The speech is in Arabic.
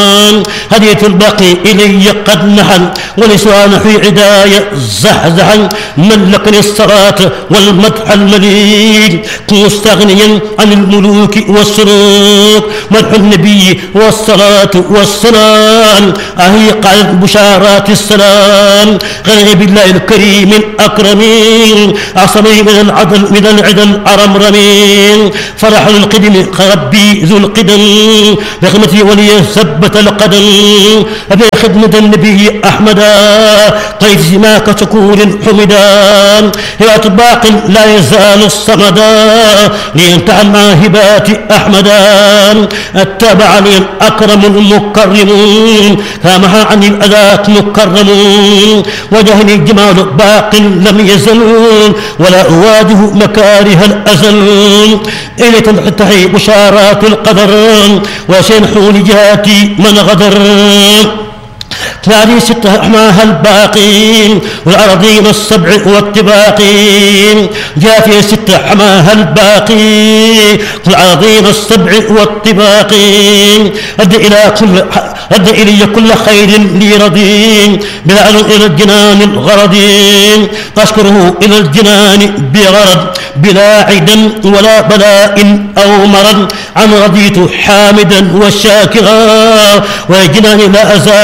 هديت الباقي إلي قد نحن ولسان في عداية زحزحا ملكني الصلاة والمدح المليك مستغنيا عن الملوك والسلوك مدح النبي والصلاة والسلام أهي قالت بشارات السلام غير بالله الكريم الأكرمين أعصمي من العدل الأرمرمين فرح القدم ربي ذو القدم بخدمتي ولي ثبت القدم أبي خدمة النبي أحمدا قيد سماك شكور حمدا هبة باق لا يزال الصمدا لينتهى مع هبات أحمدا اتبعني الأكرم المكرم كامها عن الأذات مكرم وجهني جمال باق لم يزل ولا أواجه مكاره الأزل إلي تنتهي بشارات القدر وسينحو لجاتي من غدر ثاني ستة أحماها الباقين والأراضين السبع والطباقين جاء في ستة أحماها الباقين والأراضين السبع والطباقين أدى إلي كل خير لي رضين بلا إلى الجنان الغرضين أشكره إلى الجنان بغرض بلا عدا ولا بلاء أو مرض عن رضيت حامدا وشاكرا وجنان لا أزال